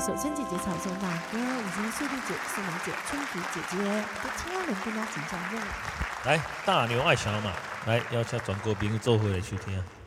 首春姐姐唱诵大歌，以及秀丽姐、素梅姐、春菊姐姐的亲友们跟他请上任。 来，大牛爱小马，来邀请全国朋友做伙来收听。